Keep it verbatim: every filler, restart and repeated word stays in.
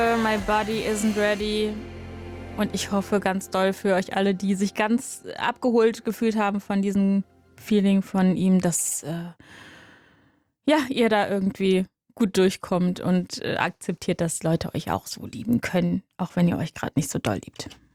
My body isn't ready. Und ich hoffe ganz doll für euch alle, die sich ganz abgeholt gefühlt haben von diesem Feeling von ihm, dass äh, ja, ihr da irgendwie gut durchkommt und äh, akzeptiert, dass Leute euch auch so lieben können, auch wenn ihr euch gerade nicht so doll liebt.